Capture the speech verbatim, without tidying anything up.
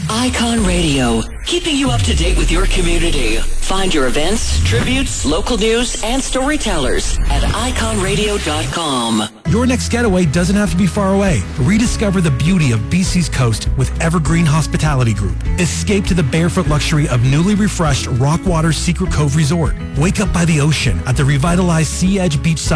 Icon Radio, keeping you up to date with your community. Find your events, tributes, local news, and storytellers at icon radio dot com. Your next getaway doesn't have to be far away. Rediscover the beauty of B C's coast with Evergreen Hospitality Group. Escape to the barefoot luxury of newly refreshed Rockwater Secret Cove Resort. Wake up by the ocean at the revitalized Sea Edge Beachside